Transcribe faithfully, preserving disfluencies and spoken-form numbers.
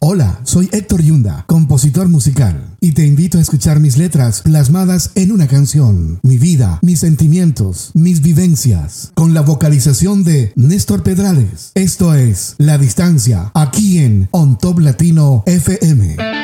Hola, soy Héctor Yunda, compositor musical, y te invito a escuchar mis letras plasmadas en una canción, mi vida, mis sentimientos, mis vivencias, con la vocalización de Néstor Pedrales. Esto es La Distancia, aquí en On Top Latino F M.